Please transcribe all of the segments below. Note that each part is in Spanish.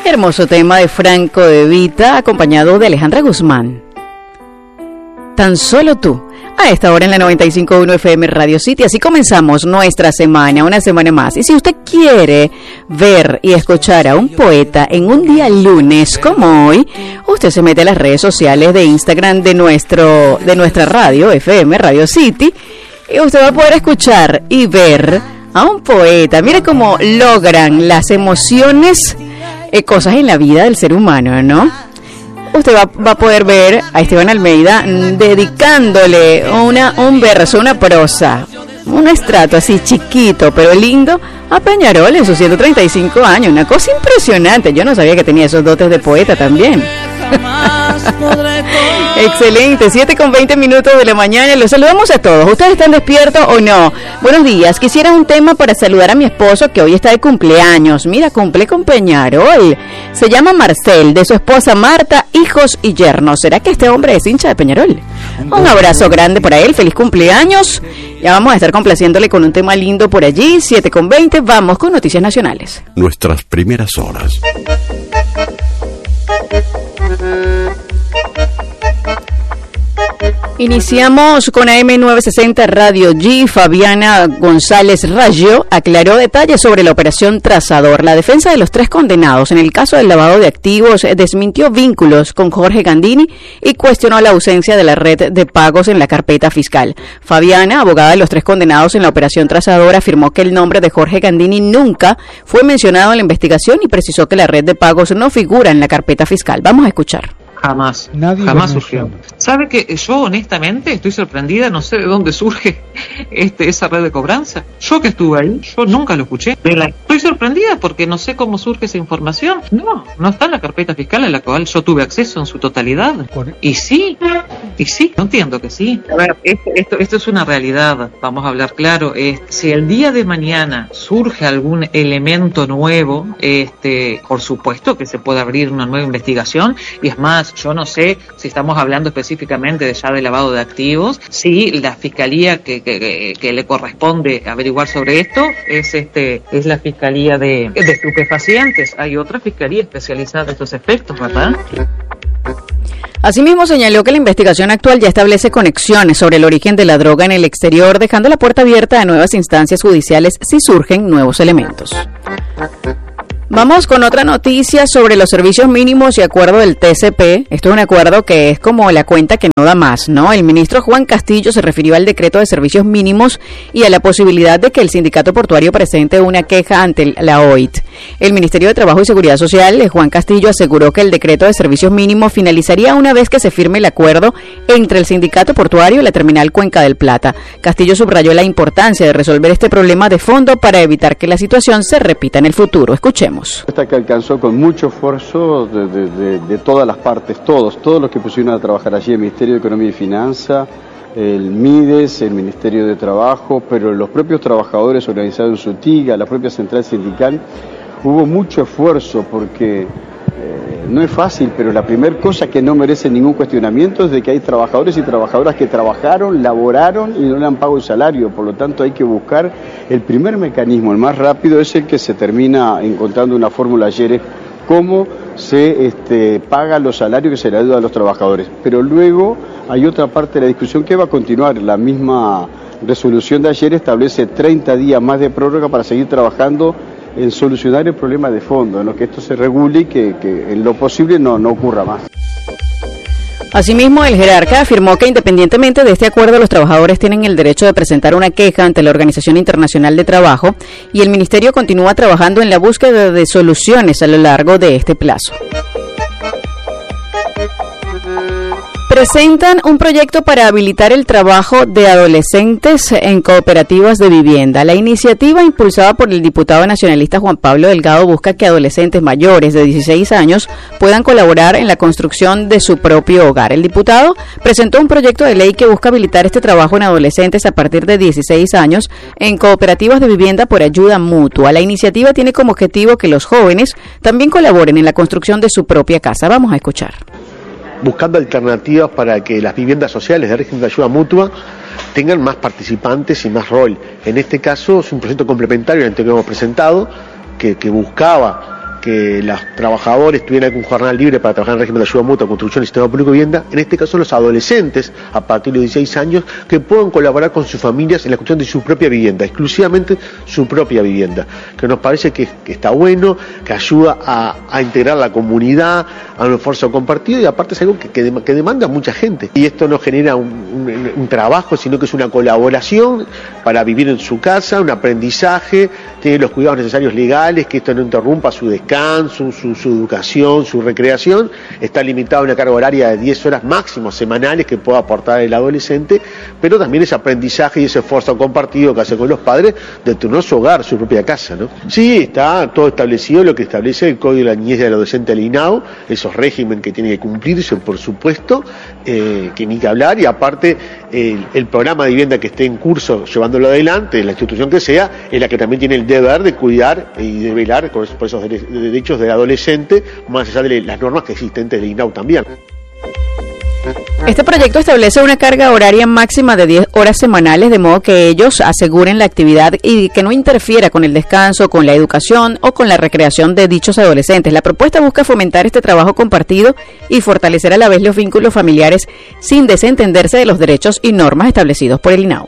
Hermoso tema de Franco De Vita, acompañado de Alejandra Guzmán. Tan solo tú, a esta hora en la 95.1 FM Radio City. Así comenzamos nuestra semana, una semana más. Y si usted quiere ver y escuchar a un poeta en un día lunes como hoy, usted se mete a las redes sociales de Instagram de nuestra radio, FM Radio City, y usted va a poder escuchar y ver a un poeta. Mire cómo logran las emociones, cosas en la vida del ser humano, ¿no? Usted va a poder ver a Esteban Almeida dedicándole un verso, una prosa, un estrato así chiquito pero lindo a Peñarol en sus 135 años. Una cosa impresionante. Yo no sabía que tenía esos dotes de poeta también. Excelente, 7:20 de la mañana. Los saludamos a todos. ¿Ustedes están despiertos o no? Buenos días. Quisiera un tema para saludar a mi esposo que hoy está de cumpleaños. Mira, cumple con Peñarol. Se llama Marcel, de su esposa Marta, hijos y yernos. ¿Será que este hombre es hincha de Peñarol? Un abrazo grande para él. Feliz cumpleaños. Ya vamos a estar complaciéndole con un tema lindo por allí. 7:20. Vamos con noticias nacionales. Nuestras primeras horas. Iniciamos con AM960 Radio G. Fabiana González Rayo aclaró detalles sobre la operación Trazador. La defensa de los 3 condenados en el caso del lavado de activos desmintió vínculos con Jorge Gandini y cuestionó la ausencia de la red de pagos en la carpeta fiscal. Fabiana, abogada de los 3 condenados en la operación Trazador, afirmó que el nombre de Jorge Gandini nunca fue mencionado en la investigación y precisó que la red de pagos no figura en la carpeta fiscal. Vamos a escuchar. Jamás surgió. ¿Sabe que yo honestamente estoy sorprendida? No sé de dónde surge esa red de cobranza. Yo que estuve ahí, yo nunca lo escuché. Estoy sorprendida porque no sé cómo surge esa información. No está en la carpeta fiscal en la cual yo tuve acceso en su totalidad. Y sí, no entiendo que sí. A ver, esto es una realidad, vamos a hablar claro. Si el día de mañana surge algún elemento nuevo, por supuesto que se puede abrir una nueva investigación, y es más, yo no sé si estamos hablando específicamente de lavado de activos, si la fiscalía que le corresponde averiguar sobre esto es la fiscalía de estupefacientes. Hay otra fiscalía especializada en estos efectos, ¿verdad? Asimismo, señaló que la investigación actual ya establece conexiones sobre el origen de la droga en el exterior, dejando la puerta abierta a nuevas instancias judiciales si surgen nuevos elementos. Vamos con otra noticia sobre los servicios mínimos y acuerdo del TCP. Esto es un acuerdo que es como la cuenta que no da más, ¿no? El ministro Juan Castillo se refirió al decreto de servicios mínimos y a la posibilidad de que el sindicato portuario presente una queja ante la OIT. El Ministerio de Trabajo y Seguridad Social, Juan Castillo, aseguró que el decreto de servicios mínimos finalizaría una vez que se firme el acuerdo entre el sindicato portuario y la terminal Cuenca del Plata. Castillo subrayó la importancia de resolver este problema de fondo para evitar que la situación se repita en el futuro. Escuchemos. Esta que alcanzó con mucho esfuerzo de todas las partes, todos los que pusieron a trabajar allí, el Ministerio de Economía y Finanzas, el MIDES, el Ministerio de Trabajo, pero los propios trabajadores organizados en su TIGA, la propia central sindical, hubo mucho esfuerzo porque no es fácil, pero la primera cosa que no merece ningún cuestionamiento es de que hay trabajadores y trabajadoras que trabajaron, laboraron y no le han pagado el salario. Por lo tanto, hay que buscar el primer mecanismo, el más rápido, es el que se termina encontrando una fórmula ayer, cómo se paga los salarios que se le deuda a los trabajadores. Pero luego hay otra parte de la discusión que va a continuar. La misma resolución de ayer establece 30 días más de prórroga para seguir trabajando en solucionar el problema de fondo, en lo que esto se regule y que en lo posible no ocurra más. Asimismo, el jerarca afirmó que independientemente de este acuerdo, los trabajadores tienen el derecho de presentar una queja ante la Organización Internacional de Trabajo y el Ministerio continúa trabajando en la búsqueda de soluciones a lo largo de este plazo. Presentan un proyecto para habilitar el trabajo de adolescentes en cooperativas de vivienda. La iniciativa, impulsada por el diputado nacionalista Juan Pablo Delgado, busca que adolescentes mayores de 16 años puedan colaborar en la construcción de su propio hogar. El diputado presentó un proyecto de ley que busca habilitar este trabajo en adolescentes a partir de 16 años en cooperativas de vivienda por ayuda mutua. La iniciativa tiene como objetivo que los jóvenes también colaboren en la construcción de su propia casa. Vamos a escuchar. Buscando alternativas para que las viviendas sociales de régimen de ayuda mutua tengan más participantes y más rol. En este caso es un proyecto complementario al que hemos presentado, que buscaba que los trabajadores tuvieran algún jornal libre para trabajar en régimen de ayuda mutua, construcción del sistema público de vivienda, en este caso los adolescentes a partir de 16 años que puedan colaborar con sus familias en la cuestión de su propia vivienda, exclusivamente su propia vivienda, que nos parece que está bueno, que ayuda a integrar la comunidad, a un esfuerzo compartido, y aparte es algo que demanda mucha gente. Y esto no genera un trabajo, sino que es una colaboración para vivir en su casa, un aprendizaje, tiene los cuidados necesarios legales, que esto no interrumpa su descanso, su educación, su recreación. Está limitado a una carga horaria de 10 horas máximo semanales que pueda aportar el adolescente, pero también ese aprendizaje y ese esfuerzo compartido que hace con los padres de tener su hogar, su propia casa, ¿no? Sí, está todo establecido, lo que establece el Código de la Niñez y del Adolescente del INAO, esos régimen que tiene que cumplirse, por supuesto, que ni que hablar, y aparte el programa de vivienda que esté en curso, llevándolo adelante, la institución que sea, es la que también tiene el deber de cuidar y de velar por esos derechos del adolescente, más allá de las normas que existentes del INAO también. Este proyecto establece una carga horaria máxima de 10 horas semanales, de modo que ellos aseguren la actividad y que no interfiera con el descanso, con la educación o con la recreación de dichos adolescentes. La propuesta busca fomentar este trabajo compartido y fortalecer a la vez los vínculos familiares sin desentenderse de los derechos y normas establecidos por el INAO.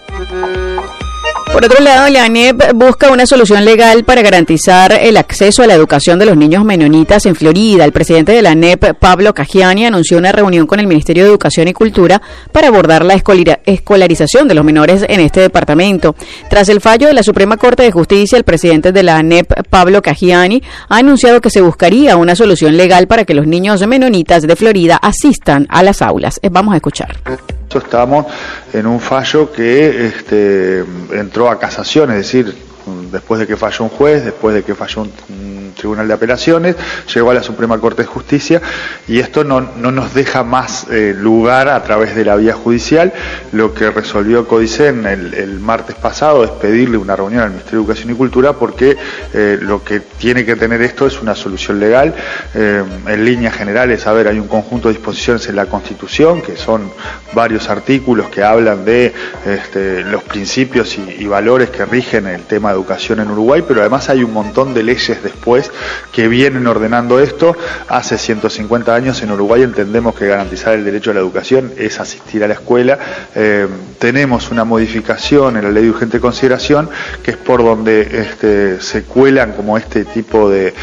Por otro lado, la ANEP busca una solución legal para garantizar el acceso a la educación de los niños menonitas en Florida. El presidente de la ANEP, Pablo Cajiani, anunció una reunión con el Ministerio de Educación y Cultura para abordar la escolarización de los menores en este departamento. Tras el fallo de la Suprema Corte de Justicia, el presidente de la ANEP, Pablo Cajiani, ha anunciado que se buscaría una solución legal para que los niños menonitas de Florida asistan a las aulas. Vamos a escuchar. Estamos en un fallo que entró a casación, es decir, después de que falló un juez, después de que falló un tribunal de apelaciones, llegó a la Suprema Corte de Justicia, y esto no nos deja más lugar a través de la vía judicial. Lo que resolvió Codicen el martes pasado es pedirle una reunión al Ministerio de Educación y Cultura, porque lo que tiene que tener esto es una solución legal. En líneas generales, hay un conjunto de disposiciones en la Constitución, que son varios artículos que hablan de los principios y valores que rigen el tema de educación en Uruguay, pero además hay un montón de leyes después que vienen ordenando esto. Hace 150 años en Uruguay entendemos que garantizar el derecho a la educación es asistir a la escuela. Tenemos una modificación en la ley de urgente consideración, que es por donde se cuelan como este tipo de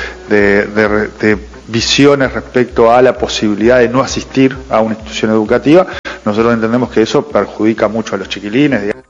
visiones respecto a la posibilidad de no asistir a una institución educativa. Nosotros entendemos que eso perjudica mucho a los chiquilines, digamos.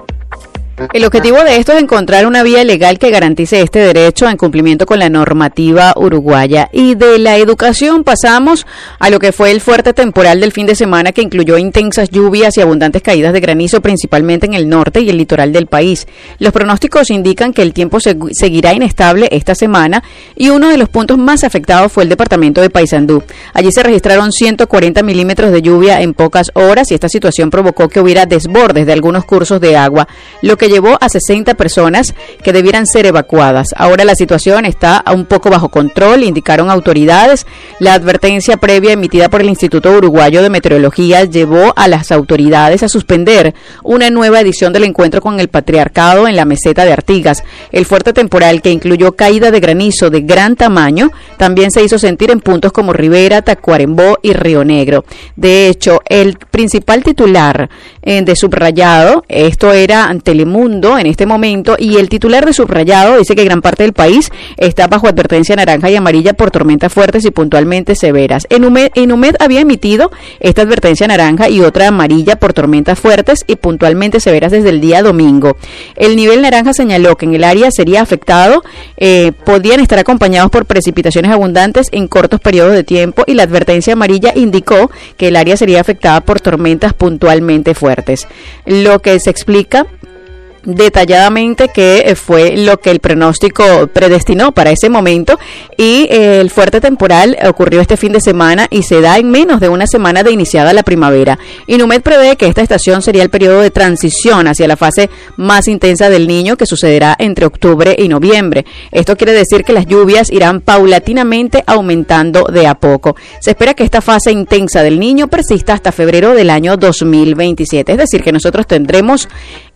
El objetivo de esto es encontrar una vía legal que garantice este derecho en cumplimiento con la normativa uruguaya. Y de la educación pasamos a lo que fue el fuerte temporal del fin de semana, que incluyó intensas lluvias y abundantes caídas de granizo, principalmente en el norte y el litoral del país. Los pronósticos indican que el tiempo seguirá inestable esta semana, y uno de los puntos más afectados fue el departamento de Paysandú. Allí se registraron 140 milímetros de lluvia en pocas horas, y esta situación provocó que hubiera desbordes de algunos cursos de agua, lo que llevó a 60 personas que debieran ser evacuadas. Ahora la situación está un poco bajo control, indicaron autoridades. La advertencia previa emitida por el Instituto Uruguayo de Meteorología llevó a las autoridades a suspender una nueva edición del encuentro con el patriarcado en la meseta de Artigas. El fuerte temporal, que incluyó caída de granizo de gran tamaño, también se hizo sentir en puntos como Rivera, Tacuarembó y Río Negro. De hecho, el principal titular de Subrayado, esto era Telemundo en este momento, y el titular de Subrayado dice que gran parte del país está bajo advertencia naranja y amarilla por tormentas fuertes y puntualmente severas. Enumed había emitido esta advertencia naranja y otra amarilla por tormentas fuertes y puntualmente severas desde el día domingo. El nivel naranja señaló que en el área sería afectado, podían estar acompañados por precipitaciones abundantes en cortos periodos de tiempo, y la advertencia amarilla indicó que el área sería afectada por tormentas puntualmente fuertes. Lo que se explica detalladamente que fue lo que el pronóstico predestinó para ese momento, y el fuerte temporal ocurrió este fin de semana y se da en menos de una semana de iniciada la primavera. Inumet prevé que esta estación sería el periodo de transición hacia la fase más intensa del Niño, que sucederá entre octubre y noviembre. Esto quiere decir que las lluvias irán paulatinamente aumentando de a poco. Se espera que esta fase intensa del Niño persista hasta febrero del año 2027, es decir, que nosotros tendremos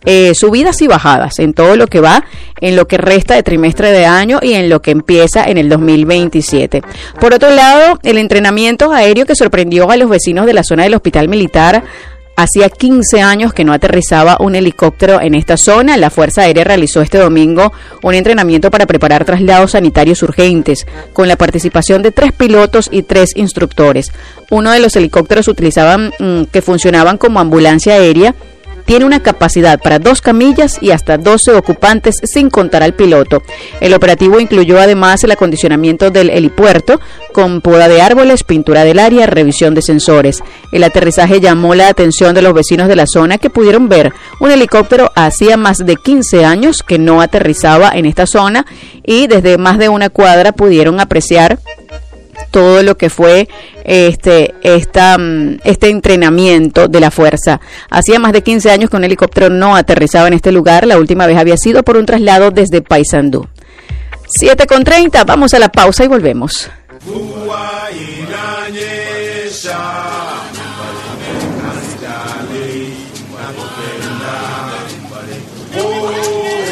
subidas y bajadas en todo lo que va, en lo que resta de trimestre de año y en lo que empieza en el 2027. Por otro lado, el entrenamiento aéreo que sorprendió a los vecinos de la zona del Hospital Militar. Hacía 15 años que no aterrizaba un helicóptero en esta zona. La Fuerza Aérea realizó este domingo un entrenamiento para preparar traslados sanitarios urgentes, con la participación de 3 pilotos y 3 instructores. Uno de los helicópteros que funcionaban como ambulancia aérea tiene una capacidad para 2 camillas y hasta 12 ocupantes, sin contar al piloto. El operativo incluyó además el acondicionamiento del helipuerto con poda de árboles, pintura del área, revisión de sensores. El aterrizaje llamó la atención de los vecinos de la zona, que pudieron ver un helicóptero hacía más de 15 años que no aterrizaba en esta zona, y desde más de una cuadra pudieron apreciar todo lo que fue este entrenamiento de la fuerza. Hacía más de 15 años que un helicóptero no aterrizaba en este lugar. La última vez había sido por un traslado desde Paysandú. 7:30, vamos a la pausa y volvemos. Oh